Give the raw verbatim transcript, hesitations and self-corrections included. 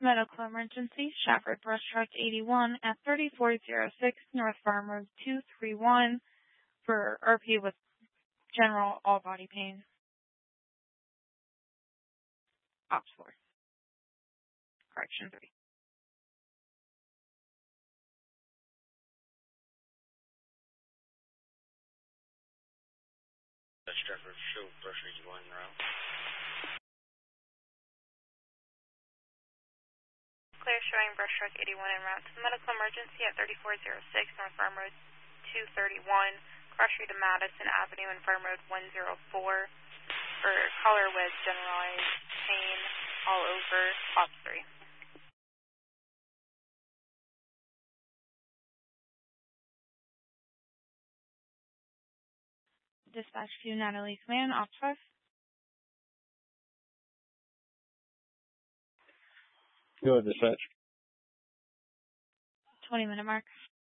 Medical emergency, Shafford Brush Truck eighty-one at thirty-four oh six North Farm Road two three one for R P with general all body pain. Ops four. Correction three. That's Shafford Show, Brush eighty-one route. Clear showing Brush Truck eighty-one en route to the medical emergency at thirty-four oh six North Farm Road two thirty-one, cross street to Madison Avenue and Farm Road one oh four for caller with generalized pain all over, Ops three. Dispatch to Natalie Command, Ops five. Go ahead, dispatch. twenty minute mark.